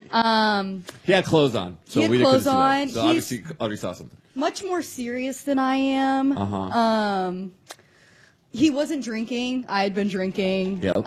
He had clothes on, so he had we didn't clothes see that. on. So He's obviously, Audrey saw something. much more serious than I am. He wasn't drinking. I had been drinking. Yep.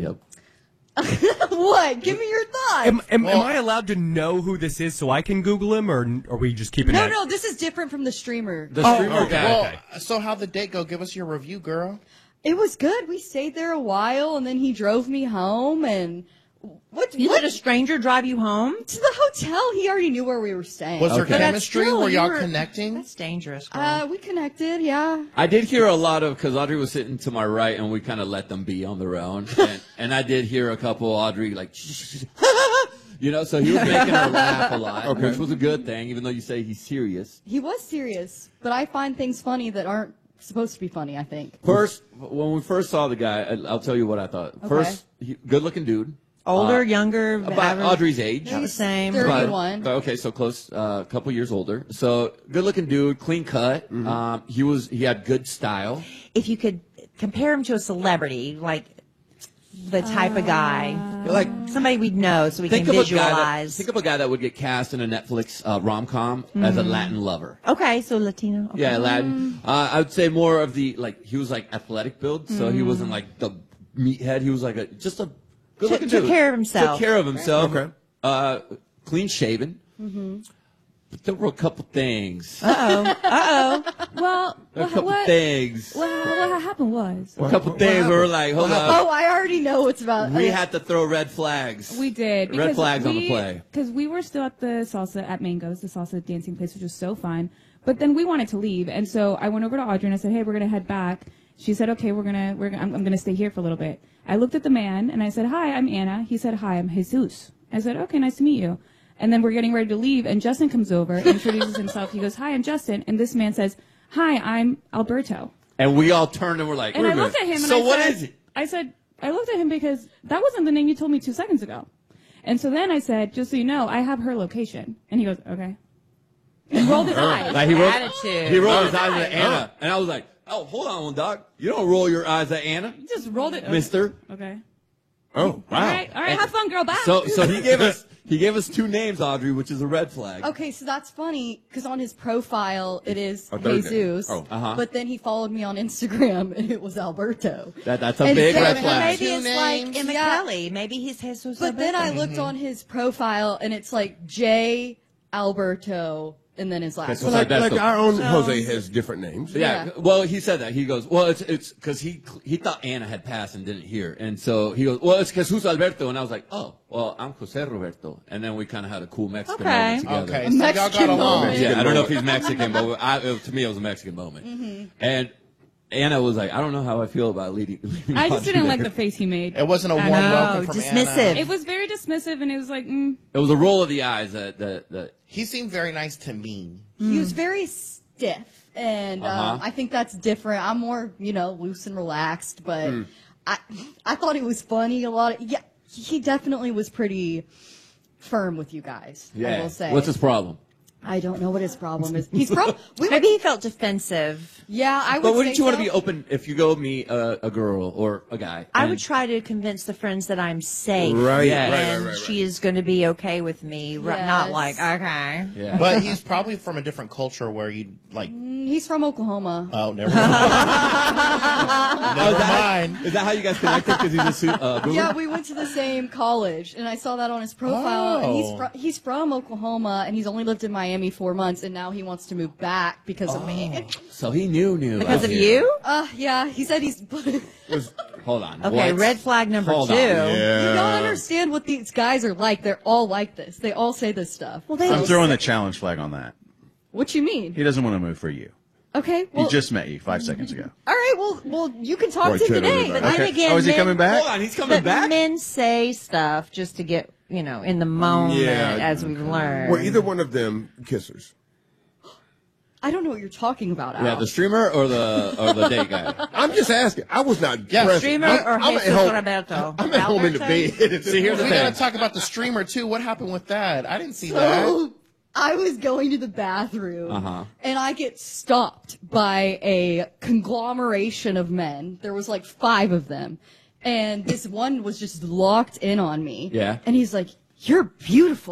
What? Give me your thoughts. Am I allowed to know who this is so I can Google him, or are we just keeping it? No, this is different from the streamer. The streamer guy. Well, so how'd the date go? Give us your review, girl. It was good. We stayed there a while, and then he drove me home, and You let a stranger drive you home? to the hotel. He already knew where we were staying. Was there Okay. chemistry? Still, Were you y'all were- connecting? That's dangerous, girl. We connected, yeah. I did hear a lot of, because Audrey was sitting to my right, and we kind of let them be on their own. And I did hear a couple, Audrey, like, you know, so he was making her laugh a lot, which was a good thing, even though you say he's serious. He was serious, but I find things funny that aren't supposed to be funny, I think. First, when we first saw the guy, I'll tell you what I thought. Okay. First, good-looking dude. Older, younger, About average? Audrey's age. About the same. 31. Okay, so close, a couple years older. So good-looking dude, clean cut. He had good style. If you could compare him to a celebrity, like the type of guy, Like somebody we'd know so we can think of a visualize. guy that would get cast in a Netflix rom-com as a Latin lover. Okay, so Latino. Okay. Yeah, Latin. I would say more of the he was like athletic build, so he wasn't like the meathead. He was like just a good-looking Took dude. care of himself. Took care of himself. Okay. Clean shaven. But there were a couple things. Well, A couple things. what happened was A couple things where we're like, hold up. Oh, I already know what's about. We had to throw red flags. we did Red because flags on the play. because we were still at the salsa at Mango's, the salsa dancing place, which was so fun. But then we wanted to leave, and so I went over to Audrey and I said, "Hey, we're gonna head back." She said, "Okay, I'm gonna stay here for a little bit." I looked at the man and I said, "Hi, I'm Anna." He said, "Hi, I'm Jesus." I said, "Okay, nice to meet you." And then we're getting ready to leave, and Justin comes over, introduces himself. He goes, "Hi, I'm Justin," and this man says, "Hi, I'm Alberto." And we all turned and we're like, And wait I a minute. looked at him and So I what said, is it? I looked at him because that wasn't the name you told me 2 seconds ago. And so then I said, "Just so you know, I have her location." And he goes, "Okay." And rolled his eyes. Like he Attitude. rolled his eyes at Anna, and I was like, "Oh, hold on, Doc. You don't roll your eyes at Anna, He just rolled it. Mister." Okay. Oh, wow. All right, have fun, girl. Bye. So he gave us two names, Audrey, which is a red flag. Okay, so that's funny because on his profile it is Oh, third name. Jesus, Oh. but then he followed me on Instagram and it was Alberto. That's a And big so red maybe flag. Maybe it's like names. Emma Yeah. Kelly. Maybe he's Jesus. But then I Alberto. looked on his profile and it's like J Alberto and then his last so name. like that- Like our own Jose has different names. Yeah. Well, he said that. He goes, well, it's because he thought Anna had passed and didn't hear, and so he goes, well, it's Jesus Alberto, and I was like, oh, well, I'm Jose Roberto, and then we kind of had a cool Mexican Okay. moment together. Okay, so y'all got Mexican along. moment. Yeah, I don't know if he's Mexican, but to me it was a Mexican moment, and Anna was like, I don't know how I feel about leading. I just didn't like the face he made. It wasn't a I warm know. welcome from dismissive. Anna. It was very dismissive, and it was like, It was a roll of the eyes that He seemed very nice to me. He was very stiff, and I think that's different. I'm more, loose and relaxed, but I thought it was funny a lot. Yeah, he definitely was pretty firm with you guys. I will say. What's his problem? I don't know what his problem is. He's from. Maybe he felt defensive. Yeah, I would. But wouldn't say you want to so. be open if you go meet a girl or a guy? I and- would try to convince the friends that I'm safe. Right, Yeah. And she is going to be okay with me. Not Yes. like, okay. Yeah. But he's probably from a different culture where you'd like, He's from Oklahoma. oh, never mind. Never mind. Is that how you guys connected? Because he's a boomer? Yeah, we went to the same college, and I saw that on his profile. And Oh. he's from Oklahoma, and he's only lived in Miami 4 months, and now he wants to move back because of me. So he knew. Because of you? Yeah, he said he's. Hold on. Okay, What? red flag number Hold 2. on. You don't understand what these guys are like. They're all like this. They all say this stuff. Well, I'm throwing the challenge flag on that. What you mean? He doesn't want to move for you. Okay. He Well, just met you 5 seconds ago. all right. Well, you can talk Boy, to him Trent, today. everybody. But Then Okay. again, Oh, is he coming back? Hold on. He's coming But back? men say stuff just to get, in the moment, Yeah. as we've learned. Were either one of them kissers? I don't know what you're talking about. Yeah, Al. the streamer or the date guy? I'm just asking. I was not Yeah, present. Streamer I'm or at Jesus home. Roberto? I'm at home in the Alberto? bed. See, here's the We thing. gotta talk about the streamer too. What happened with that? I didn't see that. So I was going to the bathroom, and I get stopped by a conglomeration of men. There was like 5 of them, and this one was just locked in on me. Yeah. And he's like, "You're beautiful."